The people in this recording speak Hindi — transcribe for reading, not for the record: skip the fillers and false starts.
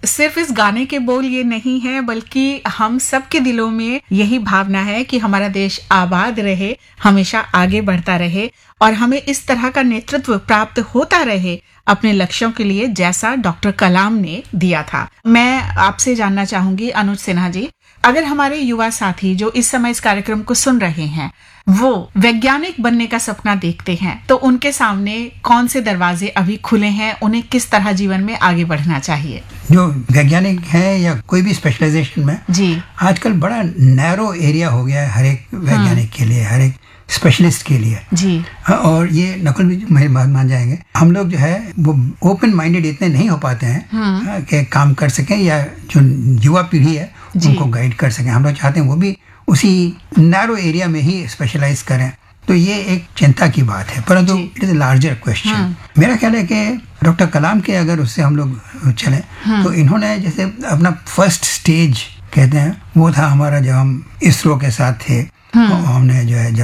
सिर्फ इस गाने के बोल ये नहीं है, बल्कि हम सब के दिलों में यही भावना है कि हमारा देश आबाद रहे, हमेशा आगे बढ़ता रहे और हमें इस तरह का नेतृत्व प्राप्त होता रहे अपने लक्ष्यों के लिए, जैसा डॉक्टर कलाम ने दिया था। मैं आपसे जानना चाहूंगी अनुज सिन्हा जी, अगर हमारे युवा साथी जो इस समय इस कार्यक्रम को सुन रहे हैं वो वैज्ञानिक बनने का सपना देखते हैं, तो उनके सामने कौन से दरवाजे अभी खुले हैं, उन्हें किस तरह जीवन में आगे बढ़ना चाहिए? जो वैज्ञानिक है या कोई भी स्पेशलाइजेशन में जी, आजकल बड़ा नैरो एरिया हो गया है हर एक वैज्ञानिक के लिए, हर एक स्पेशलिस्ट के लिए जी। और ये नकुल भी मेरी बात मान जाएंगे, हम लोग जो है वो ओपन माइंडेड इतने नहीं हो पाते हैं कि काम कर सकें या जो युवा पीढ़ी है उनको गाइड कर सकें। हम लोग चाहते हैं वो भी उसी नैरो एरिया में ही स्पेशलाइज करें, तो ये एक चिंता की बात है, परंतु it is a larger question. मेरा ख्याल है कि डॉक्टर कलाम के अगर उससे हम लोग चलें तो इन्होंने जैसे अपना फर्स्ट स्टेज कहते हैं वो था हमारा, जब हम इसरो के साथ थे, हमने जो है जब